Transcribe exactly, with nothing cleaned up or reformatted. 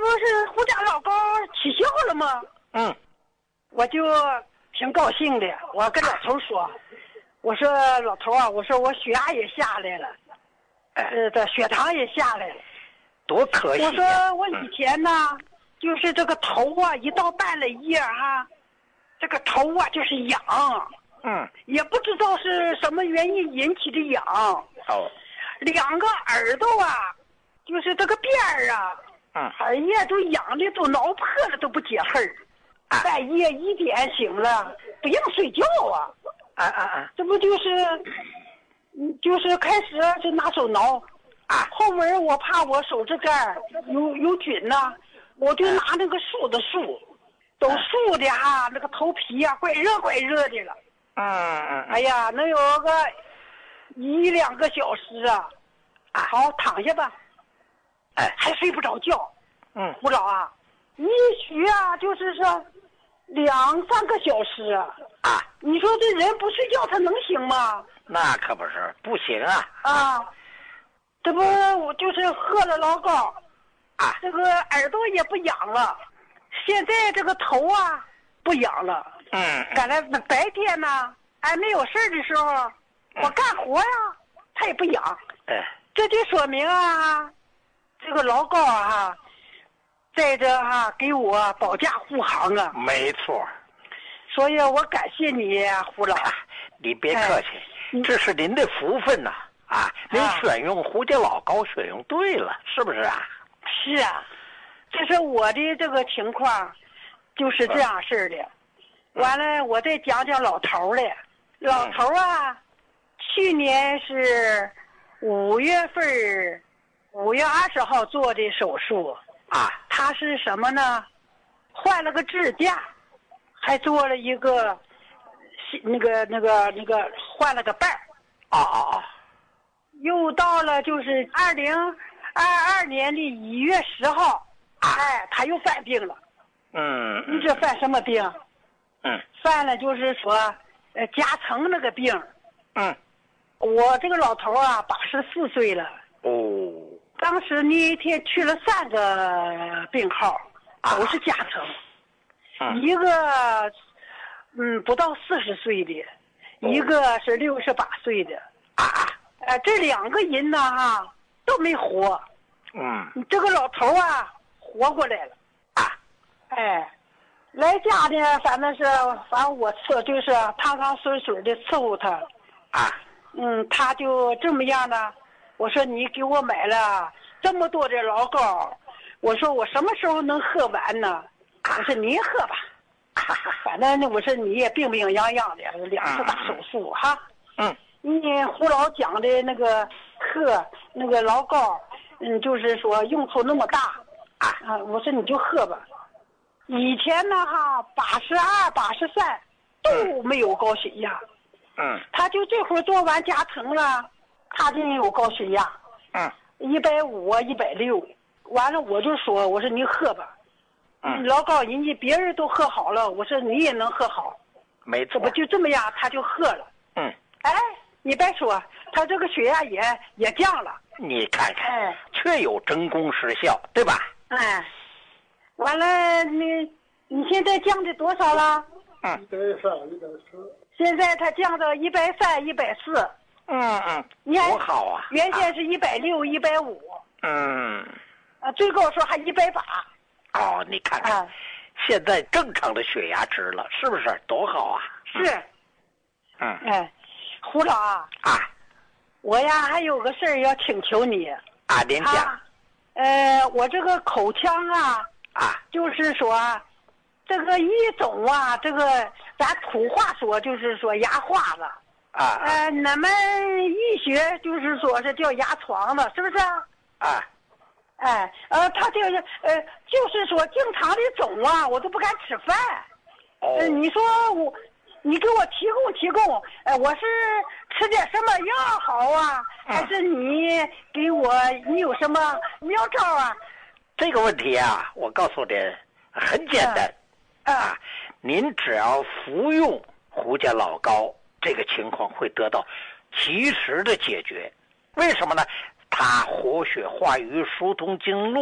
不是胡家老高起效了吗？ 嗯， 我就挺高兴的。我跟老头说，我说老头啊，我说我血压也下来了，呃，这血糖也下来了， 多可惜、啊！ 我说我以前呢，嗯、就是这个头啊，一到半了夜哈，这个头啊就是痒， 嗯， 也不知道是什么原因引起的痒。 哦， 两个耳朵啊，就是这个边儿啊， 嗯， 哎呀，都痒的都挠破了，都不解恨儿。 啊、 半夜一点醒了，不让睡觉啊！ 啊啊啊！ 这不就是，嗯，就是开始就拿手挠， 啊， 后面我怕我手指盖有有菌呐、啊，我就拿那个树的树，都竖的哈、啊，那个头皮呀、啊，怪热怪热的了。 嗯嗯。 哎呀，能有个一两个小时啊！啊，好，躺下吧。 哎， 还睡不着觉。 嗯， 胡老啊，一许啊，就是说两三个小时啊。 啊， 你说这人不睡觉他能行吗？ 那可不是，不行啊！ 啊，这不我就是喝了老高， 啊， 这个耳朵也不痒了，现在这个头啊不痒了。 嗯， 赶来白天呢，还没有事的时候，我干活呀，他也不痒。 哎， 这就说明啊，这个老高啊，在这哈、啊、给我保驾护航啊。 没错。 所以我感谢你，胡老。 啊、你别客气、哎，这是您的福分呐！啊，您选用胡家老高选用对了，是不是啊？ 是啊，这是我的这个情况，就是这样式的。嗯、完了，我再讲讲老头儿的。老头儿啊，嗯、去年是五月份，五月二十号做的手术啊。 他是什么呢？换了个支架。还做了一个，那个那个那个换了个瓣儿， 啊啊啊！ 又到了就是二零二二年的一月十号，哎，他又犯病了。 嗯， 你这犯什么病？ 嗯， 犯了就是说，呃，夹层那个病。 嗯， 我这个老头啊，八十四岁了。 哦。 当时那一天去了三个病号，都是夹层。啊一个，嗯，不到四十岁的，哦、一个是六十八岁的，啊，呃，这两个人呢，哈，都没活。 嗯， 这个老头啊，活过来了， 啊， 哎，来家呢，反正是，反正我伺就是汤汤水水的伺候他， 啊， 嗯，他就这么样呢。我说你给我买了这么多的老膏，我说我什么时候能喝完呢？我说您喝吧，反正呢，我说你也病病殃殃的，两次大手术哈。 嗯。 你胡老讲的那个喝那个老膏，嗯，就是说用处那么大啊。我说你就喝吧。以前呢哈，八十二、八十三都没有高血压。 嗯。 他就这会儿做完夹层了，他就有高血压。 嗯。 一百五啊，一百六。完了，我就说，我说你喝吧。 嗯， 老高，人家别人都喝好了，我说你也能喝好， 没错， 这不就这么样，他就喝了。 嗯， 哎，你别说，他这个血压也也降了。 你看看， 哎， 确有真功实效，对吧？ 哎，完了，你你现在降的多少了？ 嗯， 一百三，一百四。 现在他降到一百三、一百四。 嗯嗯， 你看多好啊！ 原先是一百六、一百五。 嗯， 啊，最高时候还一百八。 哦，你看看， 啊、 现在正常的血压值了，是不是多好啊？ 是。 嗯。 哎，胡老啊。 啊。 我呀，还有个事儿要请求你。 啊，您讲。 啊、呃，我这个口腔啊。 啊。 就是说，这个一种啊，这个咱土话说就是说牙化了。 啊。 呃，咱们医学就是说是叫牙床子，是不是？ 啊。 哎，呃，他就是呃，就是说经常的肿啊，我都不敢吃饭。 哦。 呃，你说我，你给我提供提供，呃，我是吃点什么药好啊？ 嗯、 还是你给我，你有什么妙招啊？ 这个问题啊，我告诉您，很简单。 嗯、 啊，您只要服用胡家老膏，这个情况会得到及时的解决。为什么呢？它活血化瘀，疏通经络。